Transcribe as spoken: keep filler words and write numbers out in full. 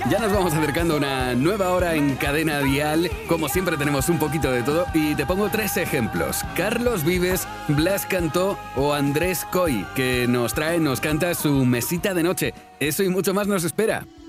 Ya nos vamos acercando a una nueva hora en Cadena Dial. Como siempre tenemos un poquito de todo y te pongo tres ejemplos. Carlos Vives, Blas Cantó o Andrés Coy, que nos trae, nos canta su mesita de noche. Eso y mucho más nos espera.